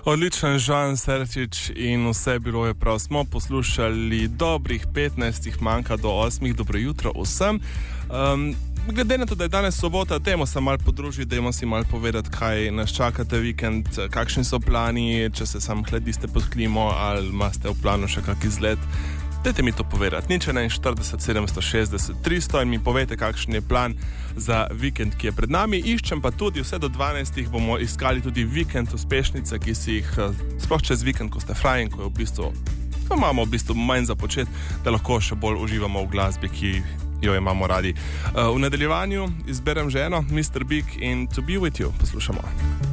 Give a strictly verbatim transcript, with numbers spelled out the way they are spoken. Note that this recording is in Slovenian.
Odličen Žan Serčič in vse bilo je prav. Smo poslušali dobrih petnajst, manjka do osmih. Dobro jutro vsem. Um, glede na to, da je danes sobota, dajmo se malo podružiti, dajmo si malo povedati, kaj nas čaka ta vikend, kakšni so plani, če se sam hladiste pod klimo ali imate v planu še kak izlet. Dajte mi to povedati. Nič štirideset sedemsto šestdeset tristo in mi povejte, kakšen je plan za vikend, ki je pred nami. Iščem pa tudi vse do dvanajstih bomo iskali tudi vikend uspešnice, ki si jih sploh čez vikend, ko ste fraj in ko je v bistvu, ko imamo v bistvu manj za početi, da lahko še bolj uživamo v glasbi, ki jo imamo radi. V nadaljevanju izberem že eno, mister Big in To Be With You. Poslušamo.